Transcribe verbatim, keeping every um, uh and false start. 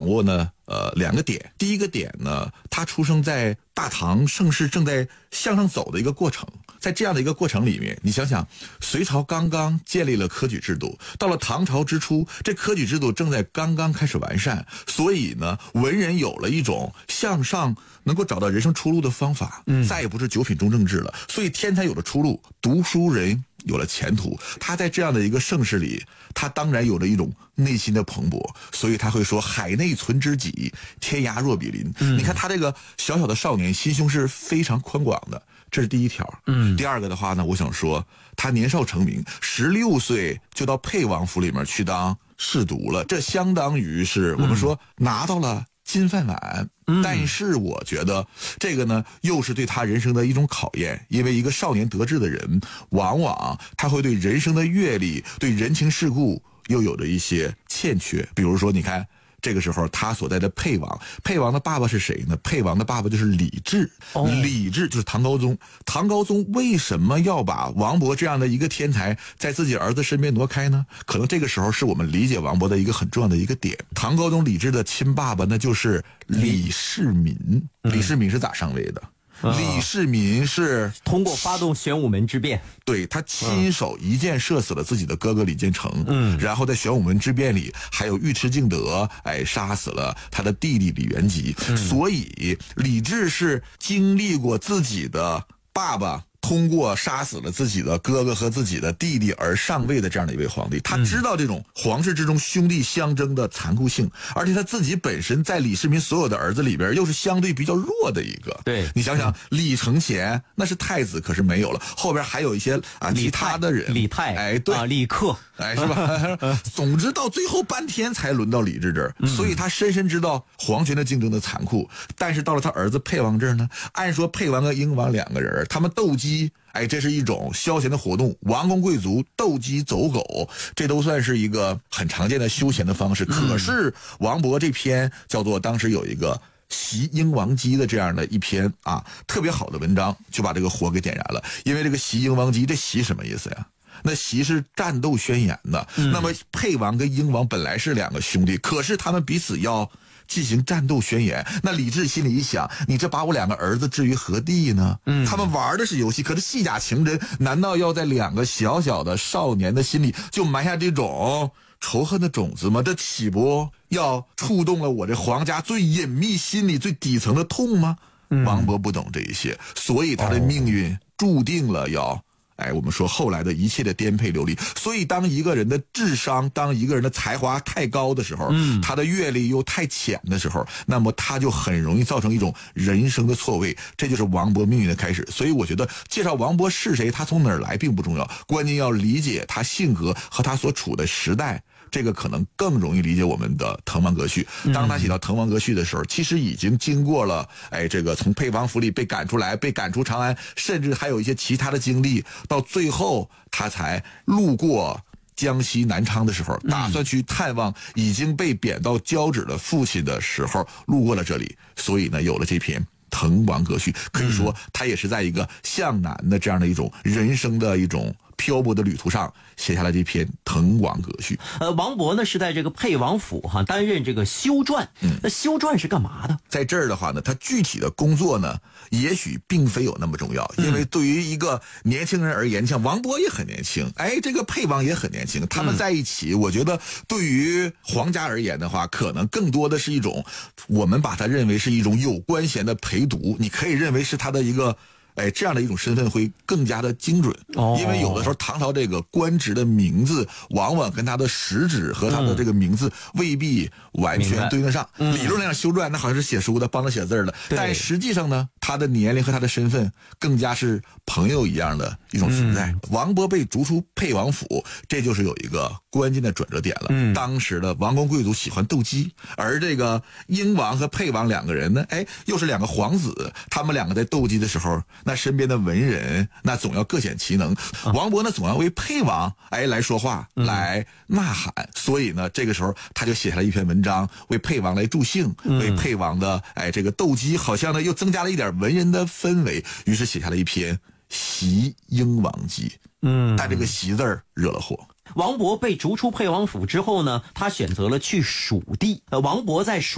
握呢呃两个点。第一个点呢，他出生在大唐盛世正在向上走的一个过程。在这样的一个过程里面，你想想，隋朝刚刚建立了科举制度，到了唐朝之初，这科举制度正在刚刚开始完善，所以呢，文人有了一种向上能够找到人生出路的方法，嗯，再也不是九品中正制了，所以天才有了出路，读书人有了前途。他在这样的一个盛世里，他当然有着一种内心的蓬勃，所以他会说海内存知己，天涯若比邻。嗯，你看他这个小小的少年，心胸是非常宽广的，这是第一条。嗯，第二个的话呢，我想说他年少成名，十六岁就到沛王府里面去当侍读了，这相当于是我们说拿到了金饭碗。嗯，但是我觉得这个呢，又是对他人生的一种考验，因为一个少年得志的人，往往他会对人生的阅历、对人情世故又有着一些欠缺。比如说，你看。这个时候他所在的沛王，沛王的爸爸是谁呢？沛王的爸爸就是李治。哦，李治就是唐高宗。唐高宗为什么要把王勃这样的一个天才在自己儿子身边挪开呢？可能这个时候是我们理解王勃的一个很重要的一个点。唐高宗李治的亲爸爸那就是李世民。嗯，李世民是咋上位的？李世民是通过发动玄武门之变， 对，他亲手一箭射死了自己的哥哥李建成，嗯，然后在玄武门之变里还有尉迟敬德，哎，杀死了他的弟弟李元吉。嗯，所以李治是经历过自己的爸爸通过杀死了自己的哥哥和自己的弟弟而上位的这样的一位皇帝，他知道这种皇室之中兄弟相争的残酷性，而且他自己本身在李世民所有的儿子里边又是相对比较弱的一个。 对， 你想想，李承乾那是太子，可是没有了，后边还有一些啊其他的人， 李泰， 哎，对啊，李克， 哎，是吧？总之到最后半天才轮到李治这儿，所以他深深知道皇权的竞争的残酷。但是到了他儿子沛王这儿呢，按说沛王和英王两个人，他们斗鸡，哎，这是一种消闲的活动，王公贵族斗鸡走狗，这都算是一个很常见的休闲的方式。可是王勃这篇叫做当时有一个习英王姬的这样的一篇啊特别好的文章，就把这个火给点燃了。因为这个习英王姬，这习什么意思呀？那习是战斗宣言的。嗯，那么沛王跟英王本来是两个兄弟，可是他们彼此要进行战斗宣言。那李治心里一想，你这把我两个儿子置于何地呢？嗯，他们玩的是游戏，可是戏假情真，难道要在两个小小的少年的心里就埋下这种仇恨的种子吗？这岂不要触动了我这皇家最隐秘心里最底层的痛吗？嗯，王勃不懂这一些，所以他的命运注定了要哎，我们说后来的一切的颠沛流离。所以当一个人的智商，当一个人的才华太高的时候，嗯，他的阅历又太浅的时候，那么他就很容易造成一种人生的错位，这就是王勃命运的开始。所以我觉得介绍王勃是谁，他从哪儿来并不重要，关键要理解他性格和他所处的时代，这个可能更容易理解我们的《滕王阁序》。当他写到《滕王阁序》的时候，其实已经经过了哎，这个从沛王府里被赶出来，被赶出长安，甚至还有一些其他的经历，到最后他才路过江西南昌的时候，打算去探望已经被贬到交趾的父亲的时候，路过了这里，所以呢，有了这篇《滕王阁序》。可以说，他也是在一个向南的这样的一种人生的一种漂泊的旅途上写下了这篇《滕王阁序》。 呃，王勃呢是在这个沛王府哈担任这个修撰。嗯，那修撰是干嘛的？ 在这儿的话呢，他具体的工作呢，也许并非有那么重要，因为对于一个年轻人而言，像王勃也很年轻，哎，这个沛王也很年轻，他们在一起，嗯，我觉得对于皇家而言的话，可能更多的是一种，我们把它认为是一种有官衔的陪读，你可以认为是他的一个。哎，这样的一种身份会更加的精准。哦，因为有的时候唐朝这个官职的名字往往跟他的实质和他的这个名字未必完全对应上。嗯，理论上修撰那好像是写书的，帮着写字的，但实际上呢，他的年龄和他的身份更加是朋友一样的一种存在。嗯，王勃被逐出沛王府，这就是有一个关键的转折点了。嗯，当时的王公贵族喜欢斗鸡，而这个英王和沛王两个人呢，哎，又是两个皇子，他们两个在斗鸡的时候，那身边的文人那总要各显其能，啊，王勃呢总要为沛王哎来说话，嗯，来呐喊，所以呢这个时候他就写下了一篇文章，为沛王来助兴，嗯，为沛王的哎这个斗鸡好像呢又增加了一点文人的氛围，于是写下了一篇《习英王记》。嗯，但这个习字儿惹了祸。 王勃被逐出沛王府之后呢，他选择了去蜀地。呃，王勃在蜀